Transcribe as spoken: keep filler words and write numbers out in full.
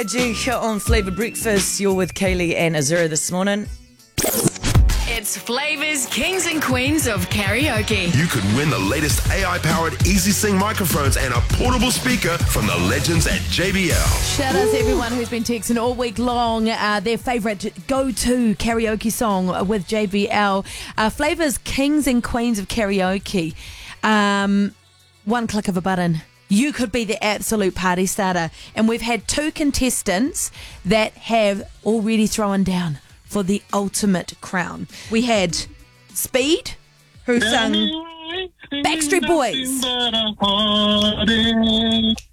G on Flavour Breakfast. You're with Kaylee and Azura this morning. It's Flavour's Kings and Queens of Karaoke. You could win the latest A I-powered Easy Sing microphones and a portable speaker from the legends at J B L. Shout out to everyone who's been texting all week long uh, their favourite go-to karaoke song with J B L. Uh, Flavour's Kings and Queens of Karaoke. Um, one click of a button. You could be the absolute party starter. And we've had two contestants that have already thrown down for the ultimate crown. We had Speed, who sung Backstreet Boys.